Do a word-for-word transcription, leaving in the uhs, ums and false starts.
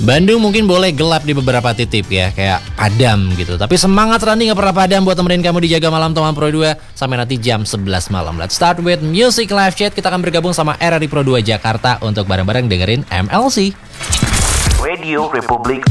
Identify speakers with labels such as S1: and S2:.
S1: Bandung mungkin boleh gelap di beberapa titik ya, kayak padam gitu. Tapi semangat Randi gak pernah padam buat temenin kamu di Jaga Malam Tomang Pro dua sampai nanti jam sebelas malam. Let's start with music live chat. Kita akan bergabung sama R R I Pro dua Jakarta untuk bareng-bareng dengerin M L C.
S2: Radio Republik